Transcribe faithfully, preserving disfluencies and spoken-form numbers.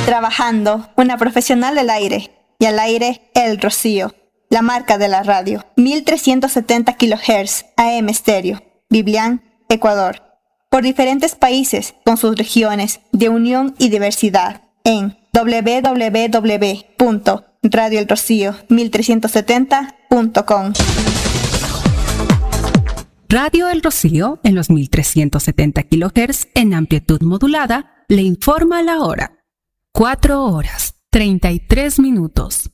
Trabajando, una profesional del aire. Y al aire, El Rocío, la marca de la radio. mil trescientos setenta kilohertz A M estéreo. Biblián, Ecuador. Por diferentes países, con sus regiones de unión y diversidad. En doble u doble u doble u punto radio el rocío mil trescientos setenta punto com. Radio El Rocío, en los mil trescientos setenta kilohertz en amplitud modulada, le informa la hora. cuatro horas, treinta y tres minutos.